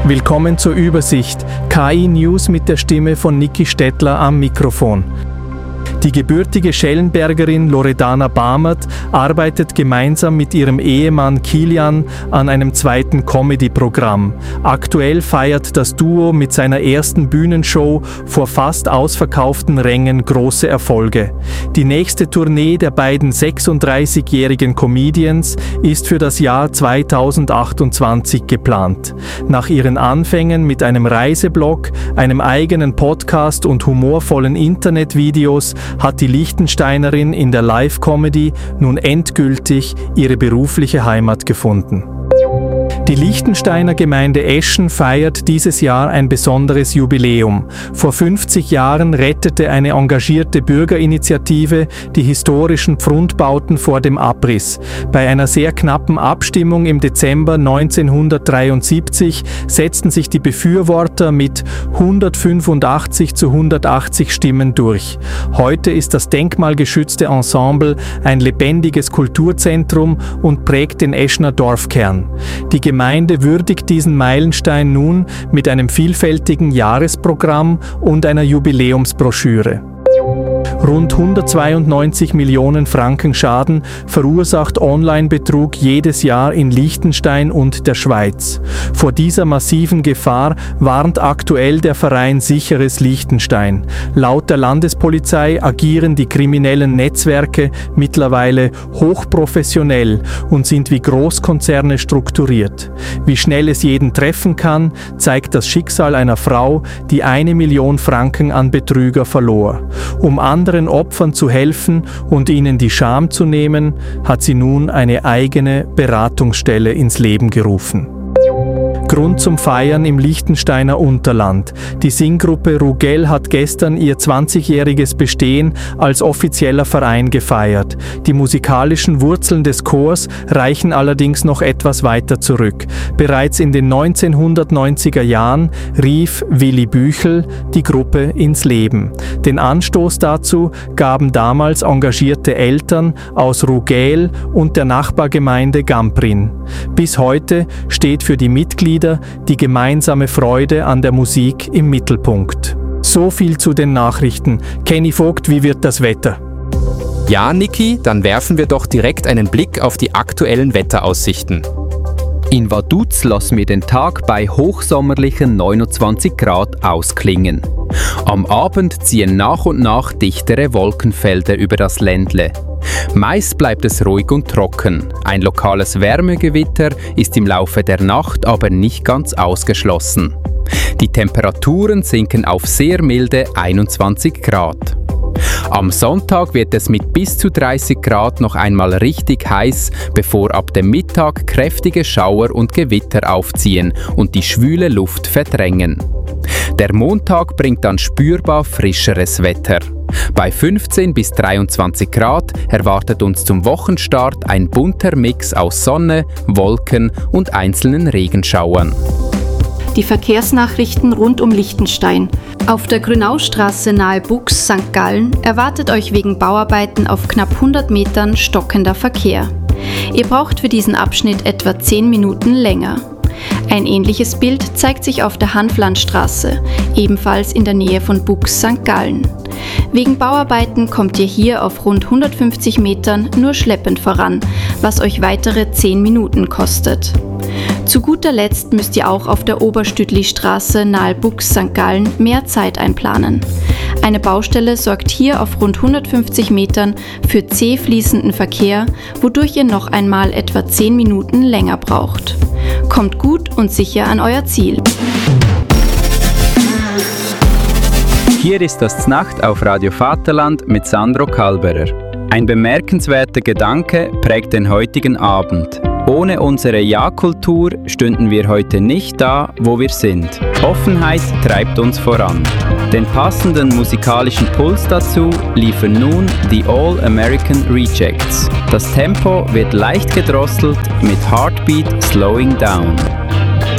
Willkommen zur Übersicht. KI News mit der Stimme von Niki Stettler am Mikrofon. Die gebürtige Schellenbergerin Loredana Bamert arbeitet gemeinsam mit ihrem Ehemann Kilian an einem zweiten Comedy-Programm. Aktuell feiert das Duo mit seiner ersten Bühnenshow vor fast ausverkauften Rängen große Erfolge. Die nächste Tournee der beiden 36-jährigen Comedians ist für das Jahr 2028 geplant. Nach ihren Anfängen mit einem Reiseblog, einem eigenen Podcast und humorvollen Internetvideos hat die Liechtensteinerin in der Live-Comedy nun endgültig ihre berufliche Heimat gefunden. Die Liechtensteiner Gemeinde Eschen feiert dieses Jahr ein besonderes Jubiläum. Vor 50 Jahren rettete eine engagierte Bürgerinitiative die historischen Pfrundbauten vor dem Abriss. Bei einer sehr knappen Abstimmung im Dezember 1973 setzten sich die Befürworter mit 185 zu 180 Stimmen durch. Heute ist das denkmalgeschützte Ensemble ein lebendiges Kulturzentrum und prägt den Eschner Dorfkern. Die Gemeinde würdigt diesen Meilenstein nun mit einem vielfältigen Jahresprogramm und einer Jubiläumsbroschüre. Rund 192 Millionen Franken Schaden verursacht Online-Betrug jedes Jahr in Liechtenstein und der Schweiz. Vor dieser massiven Gefahr warnt aktuell der Verein Sicheres Liechtenstein. Laut der Landespolizei agieren die kriminellen Netzwerke mittlerweile hochprofessionell und sind wie Großkonzerne strukturiert. Wie schnell es jeden treffen kann, zeigt das Schicksal einer Frau, die 1 Million Franken an Betrüger verlor. Um anderen Opfern zu helfen und ihnen die Scham zu nehmen, hat sie nun eine eigene Beratungsstelle ins Leben gerufen. Grund zum Feiern im Liechtensteiner Unterland. Die Singgruppe Rugel hat gestern ihr 20-jähriges Bestehen als offizieller Verein gefeiert. Die musikalischen Wurzeln des Chors reichen allerdings noch etwas weiter zurück. Bereits in den 1990er Jahren rief Willi Büchel die Gruppe ins Leben. Den Anstoß dazu gaben damals engagierte Eltern aus Rugel und der Nachbargemeinde Gamprin. Bis heute steht für die Mitglieder die gemeinsame Freude an der Musik im Mittelpunkt. So viel zu den Nachrichten. Kenny Vogt, wie wird das Wetter? Ja, Niki, dann werfen wir doch direkt einen Blick auf die aktuellen Wetteraussichten. In Vaduz lassen wir den Tag bei hochsommerlichen 29 Grad ausklingen. Am Abend ziehen nach und nach dichtere Wolkenfelder über das Ländle. Meist bleibt es ruhig und trocken. Ein lokales Wärmegewitter ist im Laufe der Nacht aber nicht ganz ausgeschlossen. Die Temperaturen sinken auf sehr milde 21 Grad. Am Sonntag wird es mit bis zu 30 Grad noch einmal richtig heiß, bevor ab dem Mittag kräftige Schauer und Gewitter aufziehen und die schwüle Luft verdrängen. Der Montag bringt dann spürbar frischeres Wetter. Bei 15 bis 23 Grad erwartet uns zum Wochenstart ein bunter Mix aus Sonne, Wolken und einzelnen Regenschauern. Die Verkehrsnachrichten rund um Liechtenstein. Auf der Grünaustraße nahe Bux, St. Gallen, erwartet euch wegen Bauarbeiten auf knapp 100 Metern stockender Verkehr. Ihr braucht für diesen Abschnitt etwa 10 Minuten länger. Ein ähnliches Bild zeigt sich auf der Hanflandstraße, ebenfalls in der Nähe von Bux, St. Gallen. Wegen Bauarbeiten kommt ihr hier auf rund 150 Metern nur schleppend voran, was euch weitere 10 Minuten kostet. Zu guter Letzt müsst ihr auch auf der Oberstüdli-Straße nahe Bux, St. Gallen mehr Zeit einplanen. Eine Baustelle sorgt hier auf rund 150 Metern für zäh fließenden Verkehr, wodurch ihr noch einmal etwa 10 Minuten länger braucht. Kommt gut und sicher an euer Ziel. Hier ist das Znacht auf Radio Vaterland mit Sandro Kalberer. Ein bemerkenswerter Gedanke prägt den heutigen Abend. Ohne unsere Ja-Kultur stünden wir heute nicht da, wo wir sind. Offenheit treibt uns voran. Den passenden musikalischen Puls dazu liefern nun die All American Rejects. Das Tempo wird leicht gedrosselt mit Heartbeat Slowing Down.